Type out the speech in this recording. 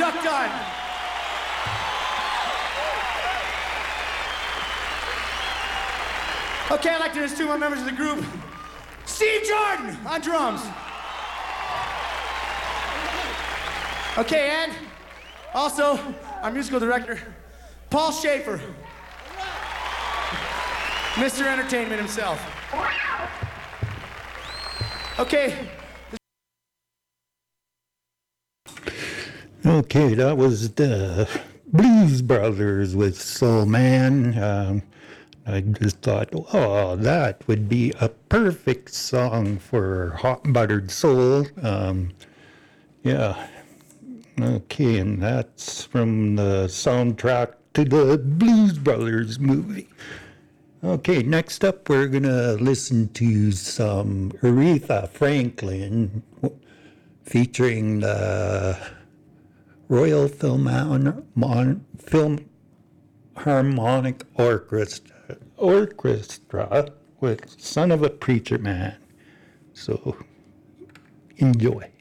Chuck Dunn. Okay, I'd like to introduce two more members of the group. Steve Jordan on drums. Okay, and also our musical director, Paul Schaefer. Mr. Entertainment himself. Okay. Okay, that was the Blues Brothers with Soul Man. I just thought, oh, that would be a perfect song for Hot Buttered Soul. Yeah. Okay, and that's from the soundtrack to the Blues Brothers movie. Okay, next up we're going to listen to some Aretha Franklin featuring the Royal Philharmonic Orchestra with Son of a Preacher Man. So, enjoy.